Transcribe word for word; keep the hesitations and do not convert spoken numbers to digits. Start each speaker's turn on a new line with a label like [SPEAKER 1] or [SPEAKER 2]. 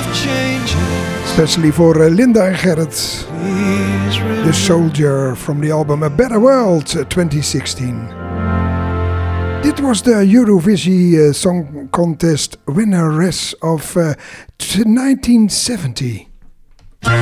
[SPEAKER 1] Especially voor uh, Linda en Gerrit. The Soldier from the album A Better World uh, twenty sixteen. Dit was de Eurovision uh, Song Contest winneress of uh, nineteen seventy.